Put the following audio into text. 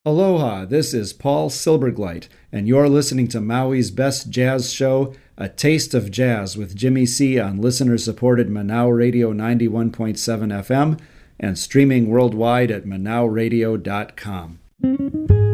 Aloha, this is Paul Silbergleit, and you're listening to Maui's best jazz show, A Taste of Jazz with Jimmy C. on listener-supported Manau Radio 91.7 FM and streaming worldwide at manauradio.com.